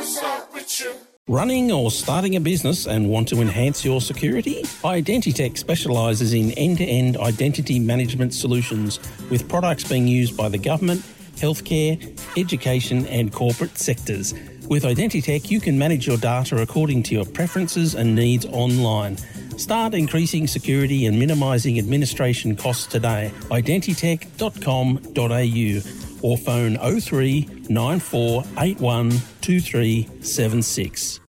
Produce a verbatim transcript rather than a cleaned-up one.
Running or starting a business and want to enhance your security? Identitech specialises in end-to-end identity management solutions with products being used by the government, healthcare, education and corporate sectors. With Identitech, you can manage your data according to your preferences and needs online. Start increasing security and minimising administration costs today. identitech dot com dot a u or phone oh three nine four eight one two three seven six.